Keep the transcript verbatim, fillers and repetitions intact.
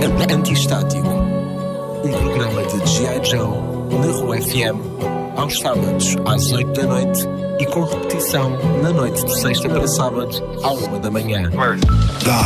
Anti-Estático, um programa de G I. Joe na Rua F M, aos sábados às oito da noite e com repetição na noite de sexta para sábado à uma da manhã.